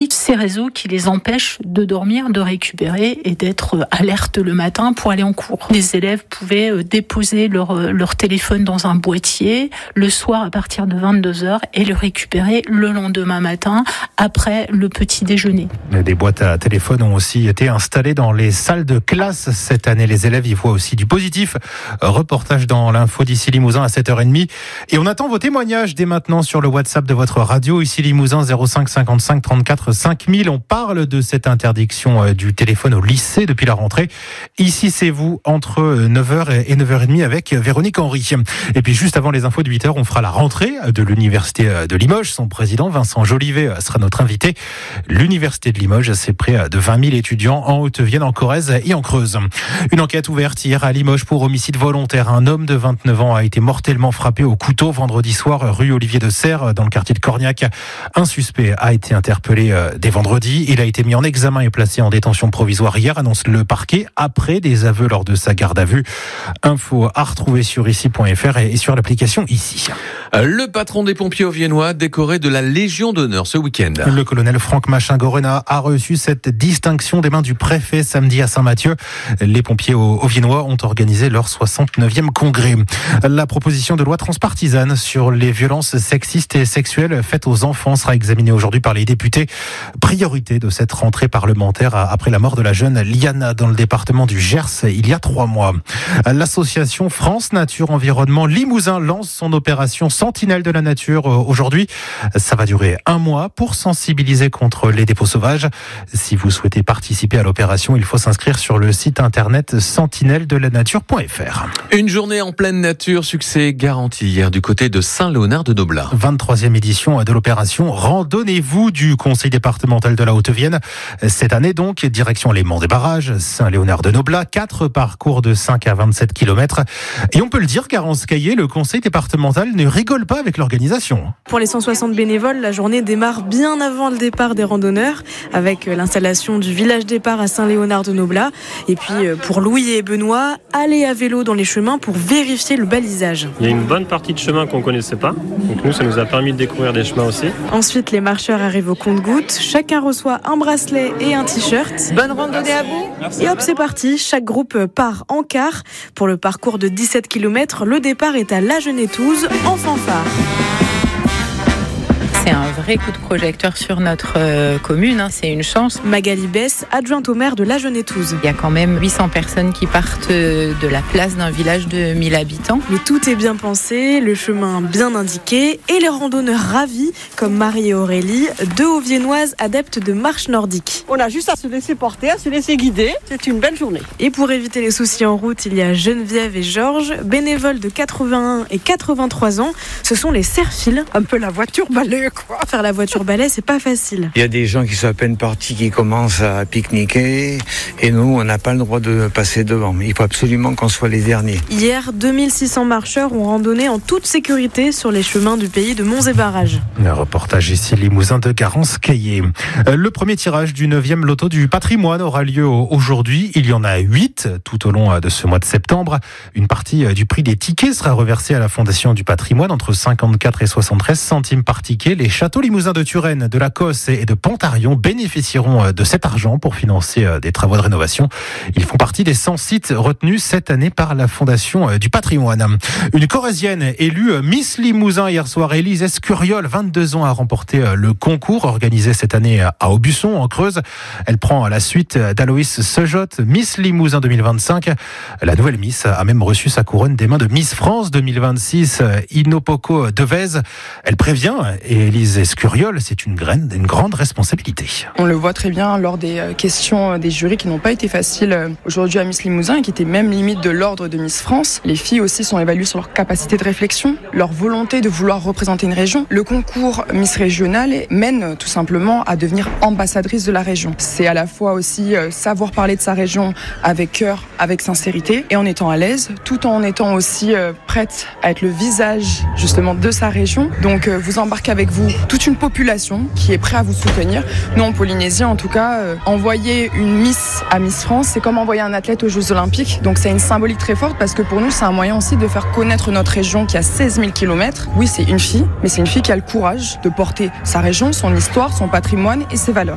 ces réseaux qui les empêchent de dormir, de récupérer et d'être alertes le matin pour aller en cours. Les élèves pouvaient déposer leur téléphone dans un boîtier le soir à partir de 22h et le récupérer le lendemain matin après le petit déjeuner. Des boîtes à téléphone ont aussi été installées dans les salles de classe cette année. Les élèves y voient aussi du positif. Reportage dans l'info d'ici Limousin à 7h30. Et on attend vos témoignages dès maintenant sur le WhatsApp de votre radio. Ici Limousin 05 55 34 5000. On parle de cette interdiction du téléphone au lycée depuis la rentrée. Ici c'est vous entre 9h et 9h30 avec Véronique Henry. Et puis juste avant les infos de 8h, on fera la rentrée de l'université de Limoges. Son président Vincent Jolivet sera notre invité. L'université de Limoges, c'est près de 20 000 étudiants en Haute-Vienne, en Corrèze et en Creuse. Une enquête ouverte hier à Limoges pour homicide volontaire. Un homme de 29 ans a été mortellement frappé au couteau vendredi soir rue Olivier de Serres dans le quartier de Corniac. Un suspect a été interpellé dès vendredi. Il a été mis en examen et placé en détention provisoire hier, annonce le parquet, après des aveux lors de sa garde à vue. Info à retrouver sur ici.fr et sur l'application Ici. Le patron des pompiers auviennois décoré de la Légion d'honneur ce week-end. Le colonel Franck Machin-Gorena a reçu cette distinction des mains du préfet samedi à Saint-Mathieu. Les pompiers auviennois ont organisé leur 69e congrès. La proposition de loi transpartisane sur les violences sexistes et sexuelles faites aux enfants sera examinée aujourd'hui par les députés. Priorité de cette rentrée parlementaire après la mort de la jeune Liana dans le département du Gers il y a 3 mois. L'association France Nature Environnement Limousin lance son opération Sentinelle de la Nature aujourd'hui. Ça va durer 1 mois pour sensibiliser contre les dépôts sauvages. Si vous souhaitez participer à l'opération, il faut s'inscrire sur le site internet sentinelledelanature.fr. Une journée en pleine nature, succès garanti hier du côté de Saint-Léonard-de-Noblat. 23e édition de l'opération Randonnez-vous du Conseil départemental de la Haute-Vienne. Cette année donc, direction les Monts des Barrages, Saint-Léonard-de-Noblat, 4 parcours de 5 à 27 km. Et on peut le dire, Garance Caillé, le Conseil départemental ne rigole pas avec l'organisation. Pour les 160 bénévoles, la journée démarre bien avant le départ des randonneurs, avec l'installation du village départ à Saint-Léonard-de-Noblat. Et puis pour Louis et Benoît, aller à vélo dans les chemins pour vérifier le balisage. Il y a une bonne partie de chemins qu'on ne connaissait pas, donc nous ça nous a permis de découvrir des chemins aussi. Ensuite, les marcheurs arrivent au compte-gouttes, chacun reçoit un bracelet et un t-shirt. Bonne randonnée à vous. Et hop, c'est parti, chaque groupe part en quart. Pour le parcours de 17 km, le départ est à La Genetouze, en fanfare. C'est un vrai coup de projecteur sur notre commune, c'est une chance. Magali Bess, adjointe au maire de La Genetouze. Il y a quand même 800 personnes qui partent de la place d'un village de 1000 habitants. Mais tout est bien pensé, le chemin bien indiqué et les randonneurs ravis, comme Marie et Aurélie, 2 Auviennoises adeptes de marche nordique. On a juste à se laisser porter, à se laisser guider. C'est une belle journée. Et pour éviter les soucis en route, il y a Geneviève et Georges, bénévoles de 81 et 83 ans. Ce sont les serre-files. Un peu la voiture balai, quoi. Faire la voiture balai, c'est pas facile. Il y a des gens qui sont à peine partis, qui commencent à pique-niquer. Et nous, on n'a pas le droit de passer devant. Il faut absolument qu'on soit les derniers. Hier, 2600 marcheurs ont randonné en toute sécurité sur les chemins du pays de Monts et Barrages. Un reportage ici Limousin de Garance Caillé. Le premier tirage du 9e loto du patrimoine aura lieu aujourd'hui. Il y en a 8 tout au long de ce mois de septembre. Une partie du prix des tickets sera reversée à la Fondation du patrimoine, entre 54 et 73 centimes par ticket. Les châteaux limousins de Turenne, de la Cosse et de Pontarion bénéficieront de cet argent pour financer des travaux de rénovation. Ils font partie des 100 sites retenus cette année par la Fondation du patrimoine. Une Corrézienne élue Miss Limousin hier soir, Élise Escuriol, 22 ans, a remporté le concours organisé cette année à Aubusson, en Creuse. Elle prend la suite d'Aloïs Sejotte, Miss Limousin 2025. La nouvelle Miss a même reçu sa couronne des mains de Miss France 2026, Inopoko Devez. Elle prévient, et Élise Escuriol, c'est une grande responsabilité. On le voit très bien lors des questions des jurys qui n'ont pas été faciles aujourd'hui à Miss Limousin et qui étaient même limite de l'ordre de Miss France. Les filles aussi sont évaluées sur leur capacité de réflexion, leur volonté de vouloir représenter une région. Le concours Miss Régional mène tout simplement à devenir ambassadrice de la région. C'est à la fois aussi savoir parler de sa région avec cœur, avec sincérité et en étant à l'aise, tout en étant aussi prête à être le visage justement de sa région. Donc vous embarquez avec vous toute une population qui est prête à vous soutenir. Nous en Polynésie en tout cas, envoyer une Miss à Miss France, c'est comme envoyer un athlète aux Jeux Olympiques. Donc c'est une symbolique très forte parce que pour nous c'est un moyen aussi de faire connaître notre région qui a 16 000 km. Oui, c'est une fille, mais c'est une fille qui a le courage de porter sa région, son histoire, son patrimoine et ses valeurs.